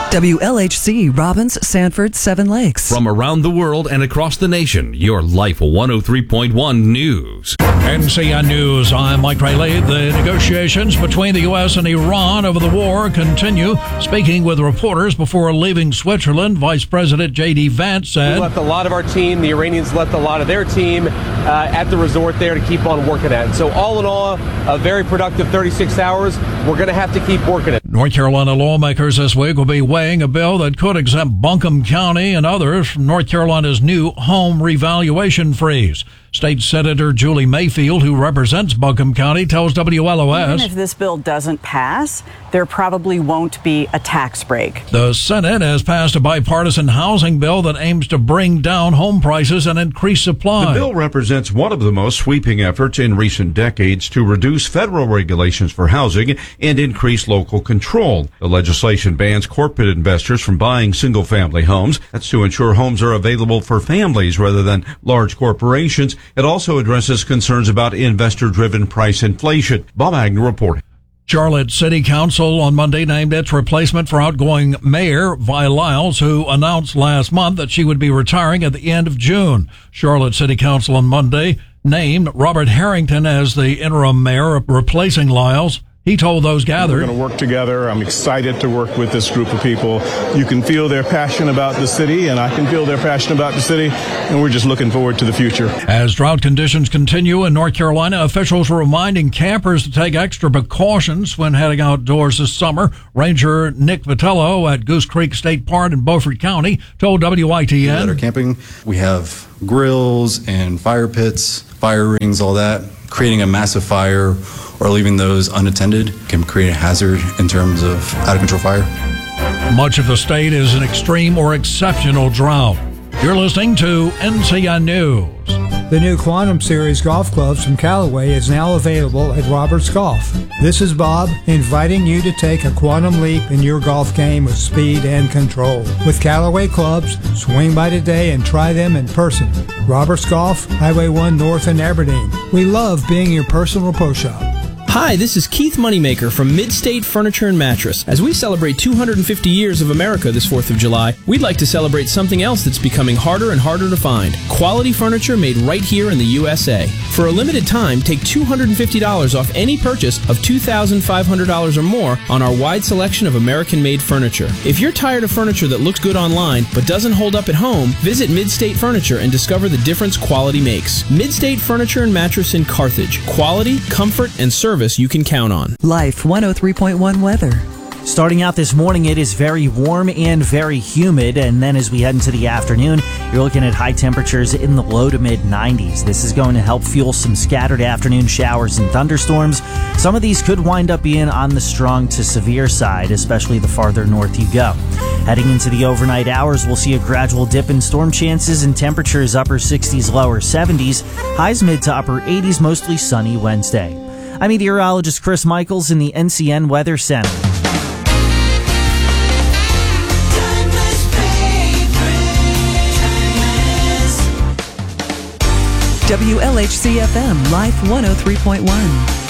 WLHC, Robbins, Sanford, Seven Lakes. From around the world and across the nation, your Life 103.1 News. NCN News, I'm Mike Rayleigh. The negotiations between the U.S. and Iran over the war continue. Speaking with reporters before leaving Switzerland, Vice President J.D. Vance said, "We left a lot of our team. The Iranians left a lot of their team at the resort there to keep on working at it. So all in all, a very productive 36 hours. We're going to have to keep working it." North Carolina lawmakers this week will be weighing a bill that could exempt Buncombe County and others from North Carolina's new home revaluation freeze. State Senator Julie Mayfield, who represents Buncombe County, tells WLOS, "Even if this bill doesn't pass, there probably won't be a tax break." The Senate has passed a bipartisan housing bill that aims to bring down home prices and increase supply. The bill represents one of the most sweeping efforts in recent decades to reduce federal regulations for housing and increase local control. The legislation bans corporate investors from buying single-family homes. That's to ensure homes are available for families rather than large corporations. It also addresses concerns about investor-driven price inflation. Bob Agnew reporting. Charlotte City Council on Monday named its replacement for outgoing Mayor Vi Lyles, who announced last month that she would be retiring at the end of June. Charlotte City Council on Monday named Robert Harrington as the interim mayor, replacing Lyles. He told those gathered, "We're going to work together. I'm excited to work with this group of people. You can feel their passion about the city, and I can feel their passion about the city, and we're just looking forward to the future." As drought conditions continue in North Carolina, officials are reminding campers to take extra precautions when heading outdoors this summer. Ranger Nick Vitello at Goose Creek State Park in Beaufort County told WITN, "That are camping, we have grills and fire pits, fire rings, all that. Creating a massive fire or leaving those unattended can create a hazard in terms of out-of-control fire." Much of the state is an extreme or exceptional drought. You're listening to NCN News. The new Quantum Series golf clubs from Callaway is now available at Roberts Golf. This is Bob inviting you to take a quantum leap in your golf game with speed and control. With Callaway clubs, swing by today and try them in person. Roberts Golf, Highway 1 North in Aberdeen. We love being your personal pro shop. Hi, this is Keith Moneymaker from Mid-State Furniture and Mattress. As we celebrate 250 years of America this 4th of July, we'd like to celebrate something else that's becoming harder and harder to find. Quality furniture made right here in the USA. For a limited time, take $250 off any purchase of $2,500 or more on our wide selection of American-made furniture. If you're tired of furniture that looks good online but doesn't hold up at home, visit Mid-State Furniture and discover the difference quality makes. Mid-State Furniture and Mattress in Carthage. Quality, comfort, and service you can count on. Life 103.1 weather. Starting out this morning, it is very warm and very humid, and then as we head into the afternoon, you're looking at high temperatures in the low to mid 90s. This is going to help fuel some scattered afternoon showers and thunderstorms. Some of these could wind up being on the strong to severe side, especially the farther north you go. Heading into the overnight hours, we'll see a gradual dip in storm chances and temperatures upper 60s, lower 70s, highs mid to upper 80s, mostly sunny Wednesday. I'm meteorologist Chris Michaels in the NCN Weather Center. WLHC FM, Life 103.1.